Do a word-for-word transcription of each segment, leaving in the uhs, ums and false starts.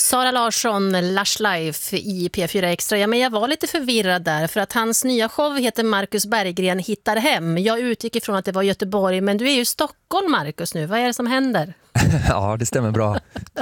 Sara Larsson, Lush Life i P fyra Extra. Ja, men jag var lite förvirrad där för att hans nya show heter Marcus Berggren hittar hem. Jag utgick ifrån att det var Göteborg, men du är ju i Stockholm, Marcus, nu. Vad är det som händer? Ja, det stämmer bra.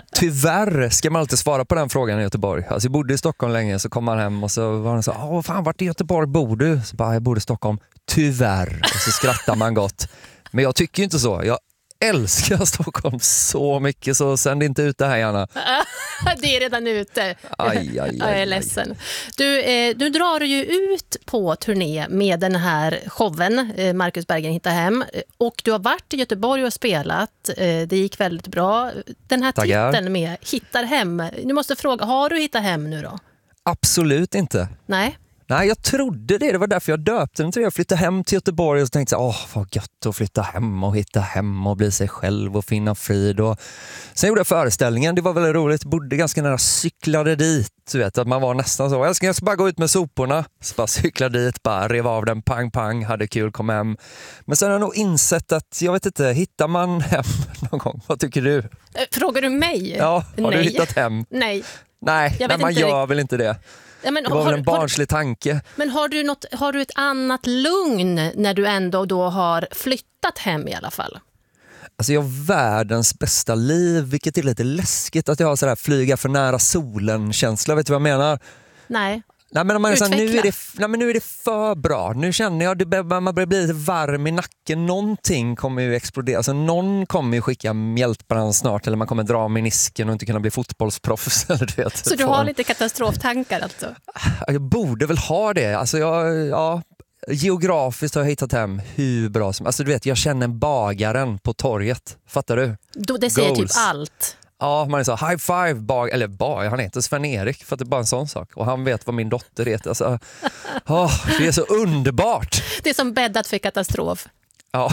Tyvärr ska man alltid svara på den frågan i Göteborg. Alltså jag bodde i Stockholm länge, så kom man hem och så var han så åh fan, vart i Göteborg bor du? Så bara, jag bor i Stockholm. Tyvärr. Och så skrattar man gott. Men jag tycker inte så. Jag älskar Stockholm så mycket, så sänd inte ut det här gärna. Det är redan ute. Aj, aj, aj, jag är ledsen. Du, eh, du drar ju ut på turné med den här showen, eh, Marcus Berggren hittar hem. Och du har varit i Göteborg och spelat. Eh, det gick väldigt bra. Den här Tackar. titeln med hittar hem. Nu måste fråga, har du hittat hem nu då? Absolut inte. Nej. Nej, jag trodde det. Det var därför jag döpte den. Jag flyttade hem till Göteborg och tänkte åh, vad gött att flytta hem och hitta hem och bli sig själv och finna frid. Och sen gjorde jag föreställningen. Det var väldigt roligt. Bodde ganska nära, cyklade dit. Du vet, att man var nästan så. Jag ska, jag ska bara gå ut med soporna. Så bara cyklade dit, bara rev av den, pang, pang. Hade kul, kom hem. Men sen har jag nog insett att, jag vet inte, hittar man hem någon gång? Vad tycker du? Frågar du mig? Ja, har Nej. du hittat hem? Nej. Nej, men man inte. gör väl inte det. Ja, men det var har, väl en har, barnslig tanke. Men har du, något, har du ett annat lugn när du ändå då har flyttat hem i alla fall? Alltså jag har världens bästa liv, vilket är lite läskigt att jag har sådär flyga för nära solen-känsla. Vet du vad jag menar? Nej. Nej, men man är så här, nu, är det, Utveckla. nej, men nu är det för bra. Nu känner jag att man börjar bli lite varm i nacken. Någonting kommer ju explodera. Alltså, någon kommer ju skicka mjältbrand snart. Eller man kommer dra menisken och inte kunna bli fotbollsproffs. Eller, du vet, Så du har lite katastroftankar alltså? Jag borde väl ha det. Alltså jag, ja, geografiskt har jag hittat hem hur bra som... Alltså du vet, jag känner bagaren på torget. Fattar du? Då, det säger Goals. typ allt. Ja, man är så high five, bag, eller bag, han heter Sven-Erik för att det är bara en sån sak. Och han vet vad min dotter heter. Alltså, oh, det är så underbart. Det är som bäddat för katastrof. Ja,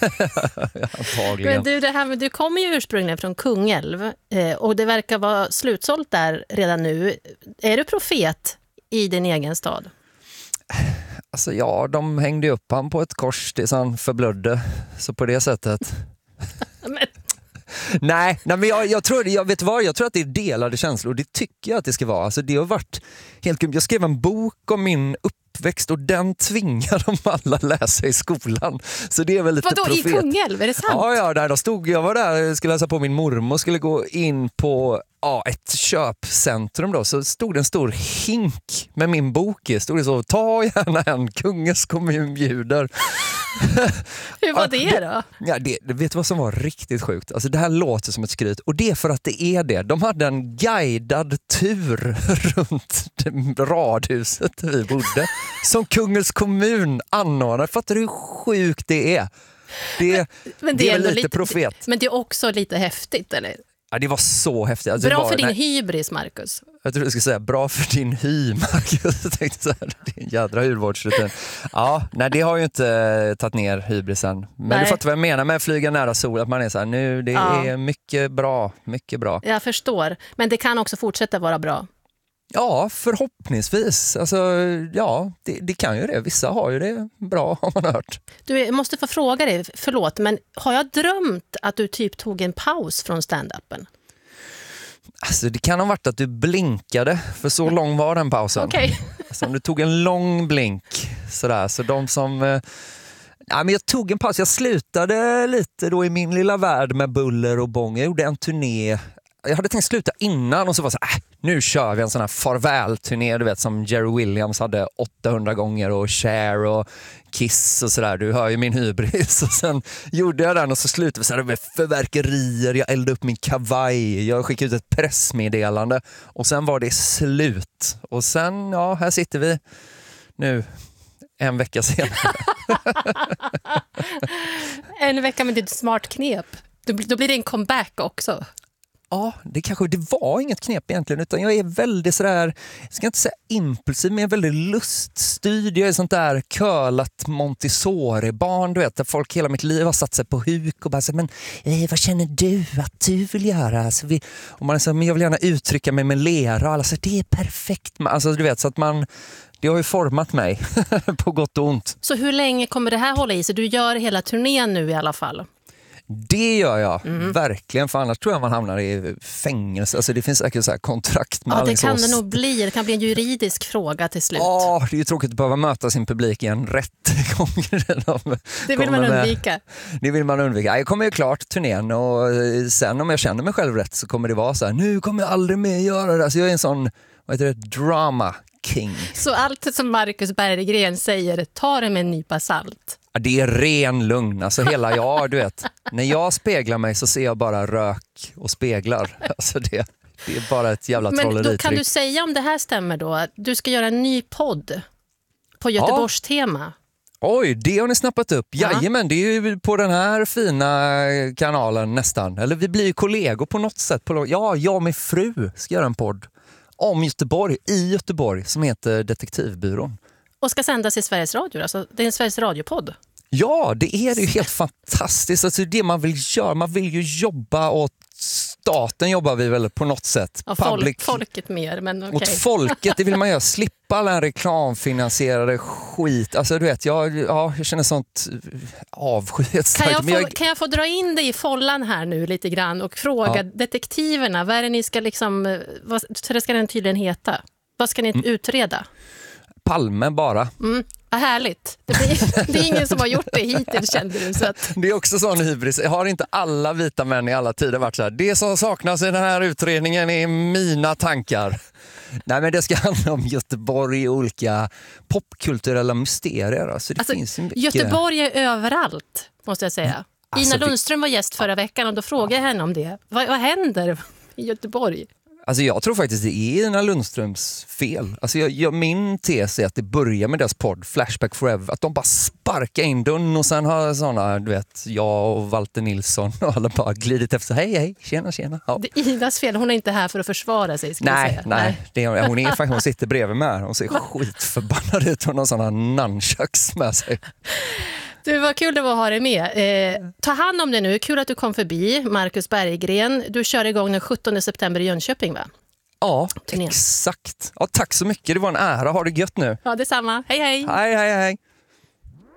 antagligen. Men du, det här med, du kommer ju ursprungligen från Kungälv eh, och det verkar vara slutsålt där redan nu. Är du profet i din egen stad? Alltså ja, de hängde upp han på ett kors tills han förblödde. Så på det sättet... Men... Nej, nej, men jag, jag, tror, jag vet vad, jag tror att det är delade känslor och det tycker jag att det ska vara. Alltså det har varit helt grymt. Jag skrev en bok om min uppväxt och den tvingar de alla läsa i skolan. Så det är väl lite Vadå, profet. i Kungälv? Är det sant? Ja, ja, där då stod jag var där, skulle läsa på min mormor, skulle gå in på ja, ett köpcentrum då, så stod det en stor hink med min bok i. Stod det så, ta gärna en, Kungens kommun bjuder. Hur var det då? Ja, det, det vet du vad som var riktigt sjukt? Alltså det här låter som ett skryt och det är för att det är det. De hade en guidad tur runt det radhuset där vi bodde som Kungens kommun anordnade. Fattar du hur sjukt det är? Det, men det, det är är väl lite, lite profet. Men det är också lite häftigt, eller? Ja, det var så häftigt. Alltså, bra det var, för din nej, hybris, Marcus. jag tror du skulle säga bra för din hy, Marcus. Jag tänkte så här, din jädra hudvårdsrutin. Ja, nej, det har ju inte tagit ner hybrisen. Men nej. Du fattar vad jag menar med att flyga nära sol. Att man är så här, nu det ja. är mycket bra, mycket bra. Jag förstår. Men det kan också fortsätta vara bra. Ja, förhoppningsvis. Alltså, ja, det, det kan ju det. Vissa har ju det bra, har man hört. Du, jag måste få fråga dig, förlåt, men har jag drömt att du typ tog en paus från stand-upen? Alltså, det kan ha varit att du blinkade, för så lång var den pausen. Okej. Okay. Alltså, om du tog en lång blink, sådär. Så de som... Eh, ja, men jag tog en paus. Jag slutade lite då i min lilla värld med buller och bång. Jag gjorde en turné. Jag hade tänkt sluta innan och så var det så här, äh, nu kör vi en sån här farväl-turné, du vet, som Jerry Williams hade åttahundra gånger och Cher och Kiss och sådär. Du hör ju min hybris. Och sen gjorde jag den och så slutade vi så här med förverkerier. Jag eldade upp min kavaj. Jag skickade ut ett pressmeddelande och sen var det slut. Och sen, ja, här sitter vi nu en vecka senare. En vecka med ditt smart knep. Då blir det en comeback också. Ja, det kanske det var inget knep egentligen, utan jag är väldigt sådär, jag ska inte säga impulsiv, men jag är väldigt luststyrd. Jag är sånt där curlat Montessori-barn, du vet, där folk hela mitt liv har satt sig på huk och bara så, men eh, vad känner du att du vill göra? Alltså, vi, och man är så, men jag vill gärna uttrycka mig med lera och alla så, det är perfekt. Alltså du vet, så att man, det har ju format mig på gott och ont. Så hur länge kommer det här hålla i sig? Du gör hela turnén nu i alla fall. Det gör jag, mm. verkligen, för annars tror jag man hamnar i fängelse. Alltså det finns säkert så här kontrakt med Ja, det kan Alingsås. det nog bli. Det kan bli en juridisk fråga till slut. Ja, det är ju tråkigt att behöva möta sin publik i en rättegång. Det vill man undvika. Det vill man undvika. Jag kommer ju klart turnén och sen om jag känner mig själv rätt så kommer det vara så här, nu kommer jag aldrig mer göra det. Alltså jag är en sån, vad heter det, drama king. Så allt som Marcus Berggren säger, ta det med en nypa salt. Ja, det är ren lugn. Alltså hela jag, du vet. När jag speglar mig så ser jag bara rök och speglar. Alltså det, det är bara ett jävla trolleritrick. Men då kan du säga om det här stämmer då, att du ska göra en ny podd på Göteborgs ja. tema. Oj, det har ni snappat upp. Ja. Jajamän, det är ju på den här fina kanalen nästan. Eller vi blir ju kollegor på något sätt. Ja, jag och min fru ska göra en podd om Göteborg, i Göteborg, som heter Detektivbyrån. Och ska sändas i Sveriges Radio, alltså det är en Sveriges Radio-podd. Ja, det är ju helt fantastiskt. Alltså det man vill göra, man vill ju jobba åt staten, jobbar vi väl på något sätt. Ja, folk, Public, folket mer, men okej. Okay. Åt folket, det vill man göra. Slippa all den reklamfinansierade skit. Alltså du vet, jag, ja, jag känner sånt avskyhetstag. Kan, jag... kan jag få dra in dig i follan här nu lite grann och fråga ja. detektiverna, vad är det ni ska liksom, vad så det ska den tydligen heta? Vad ska ni mm. utreda? Palme bara. Mm. Vad härligt. Det, blir, det är ingen som har gjort det hittills, kände du. Så att... Det är också sån hybris. Jag har inte alla vita män i alla tider varit så här. Det som saknas i den här utredningen är mina tankar. Nej, men det ska handla om Göteborg och olika popkulturella mysterier. Alltså, det alltså, finns mycket... Göteborg är överallt, måste jag säga. Alltså, Ina Lundström var gäst förra veckan och då frågade jag henne om det. Vad, vad händer i Göteborg? Alltså jag tror faktiskt det är Ina Lundströms fel. Alltså jag, jag, min tes är att det börjar med deras podd Flashback Forever. Att de bara sparkar in dörren och sen har sådana, du vet, jag och Walter Nilsson och alla bara glidit efter. Hej, hej, tjena, tjena. Ja. Det är Inas fel, hon är inte här för att försvara sig, ska nej, säga. Nej, det är, hon är faktiskt, hon sitter bredvid mig här. Hon ser skitförbannad ut och någon sådana nunchucks med sig. Du, vad kul det var att ha dig med. Eh, ta hand om det nu. Kul att du kom förbi, Marcus Berggren. Du kör igång den sjuttonde september i Jönköping, va? Ja, Turnén. Exakt. Ja, tack så mycket. Det var en ära. Ha det gött nu. Ja, detsamma. Hej, hej. Hej, hej, hej.